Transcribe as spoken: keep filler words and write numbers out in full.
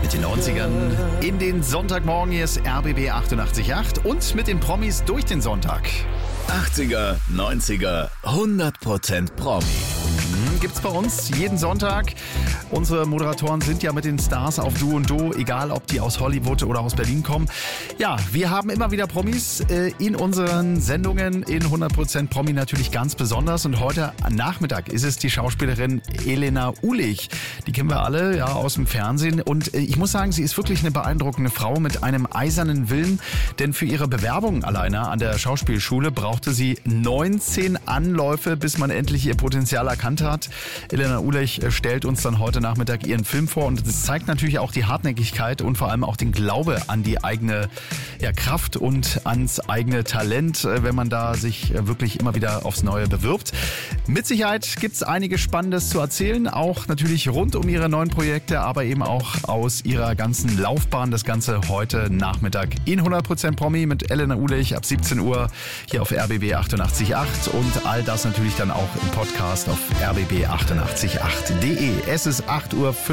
mit den neunzigern in den Sonntagmorgen. Hier ist R B B achtundachtzig Komma acht und mit den Promis durch den Sonntag. achtziger, neunziger, hundert Prozent Promi. Gibt's bei uns jeden Sonntag. Unsere Moderatoren sind ja mit den Stars auf Du und Du, egal ob die aus Hollywood oder aus Berlin kommen. Ja, wir haben immer wieder Promis äh, in unseren Sendungen, in hundert Prozent Promi natürlich ganz besonders. Und heute Nachmittag ist es die Schauspielerin Elena Ulich. Die kennen wir alle ja aus dem Fernsehen. Und äh, ich muss sagen, sie ist wirklich eine beeindruckende Frau mit einem eisernen Willen. Denn für ihre Bewerbung alleine an der Schauspielschule brauchte sie neunzehn Anläufe, bis man endlich ihr Potenzial erkannt hat. Elena Ulich stellt uns dann heute Nachmittag ihren Film vor und das zeigt natürlich auch die Hartnäckigkeit und vor allem auch den Glaube an die eigene ja, Kraft und ans eigene Talent, wenn man da sich wirklich immer wieder aufs Neue bewirbt. Mit Sicherheit gibt es einiges Spannendes zu erzählen, auch natürlich rund um ihre neuen Projekte, aber eben auch aus ihrer ganzen Laufbahn. Das Ganze heute Nachmittag in hundert Prozent Promi mit Elena Ulich ab siebzehn Uhr hier auf R B B achtundachtzig Komma acht und all das natürlich dann auch im Podcast auf r b b achtundachtzig Komma acht punkt de. Es ist acht Uhr